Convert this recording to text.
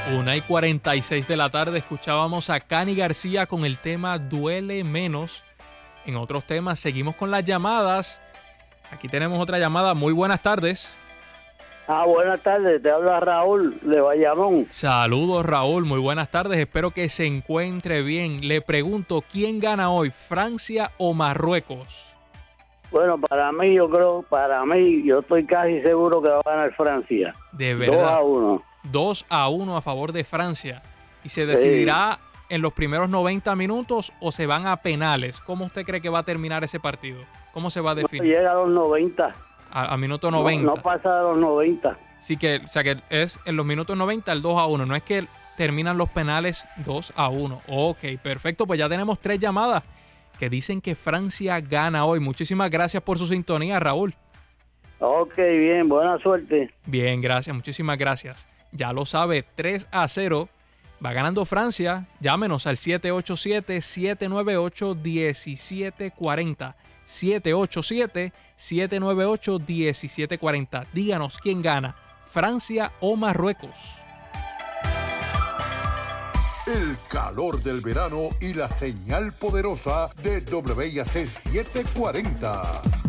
1:46 de la tarde escuchábamos a Cani García con el tema Duele Menos. En otros temas seguimos con las llamadas. Aquí tenemos otra llamada. Muy buenas tardes. Buenas tardes. Te habla Raúl de Bayamón. Saludos, Raúl. Muy buenas tardes. Espero que se encuentre bien. Le pregunto, ¿quién gana hoy, Francia o Marruecos? Bueno, yo estoy casi seguro que va a ganar Francia. De verdad. 2-1. 2-1 a favor de Francia. ¿Y se decidirá en los primeros 90 minutos o se van a penales? ¿Cómo usted cree que va a terminar ese partido? ¿Cómo se va a definir? No llega a los 90. A minuto 90. No pasa a los 90. Sí, que es en los minutos 90 el 2-1. No es que terminan los penales 2-1. Ok, perfecto. Pues ya tenemos 3 llamadas que dicen que Francia gana hoy. Muchísimas gracias por su sintonía, Raúl. Ok, bien. Buena suerte. Bien, gracias. Muchísimas gracias. Ya lo sabe, 3-0. Va ganando Francia. Llámenos al 787-798-1740. 787-798-1740. Díganos quién gana, Francia o Marruecos. El calor del verano y la señal poderosa de WIAC 740.